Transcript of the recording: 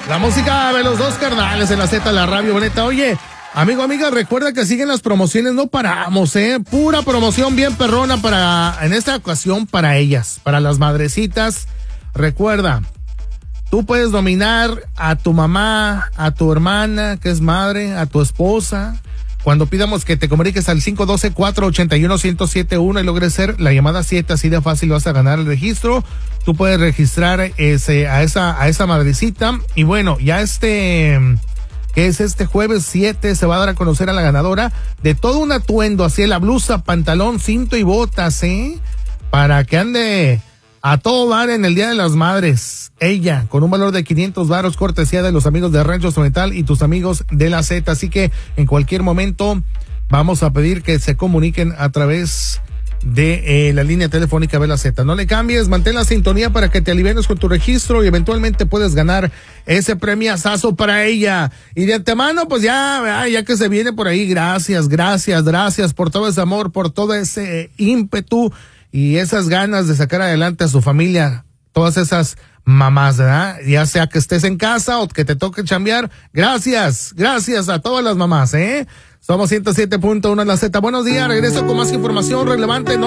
La música de los dos carnales en la Z, la radio bonita. Oye, amigo, amiga, recuerda que siguen las promociones, no paramos, pura promoción bien perrona en esta ocasión para ellas, para las madrecitas. Recuerda, tú puedes dominar a tu mamá, a tu hermana, que es madre, a tu esposa, cuando pidamos que te comuniques al 512-481-1071 y logres ser la llamada 7, así de fácil vas a ganar el registro. Tú puedes registrar a esa madrecita. Y bueno, ya que es este jueves 7, se va a dar a conocer a la ganadora de todo un atuendo, así la blusa, pantalón, cinto y botas, para que ande a todo dar en el Día de las Madres. Ella, con un valor de 500 varos, cortesía de los amigos de Rancho Metal y tus amigos de la Z. Así que en cualquier momento vamos a pedir que se comuniquen a través de la línea telefónica de la Z. No le cambies, mantén la sintonía para que te alivienes con tu registro y eventualmente puedes ganar ese premiazazo para ella. Y de antemano, pues ya que se viene por ahí, gracias por todo ese amor, por todo ese ímpetu y esas ganas de sacar adelante a su familia, todas esas mamás, ¿verdad? Ya sea que estés en casa o que te toque chambear, gracias a todas las mamás, Somos 107.1 en la Z. Buenos días, regreso con más información relevante. No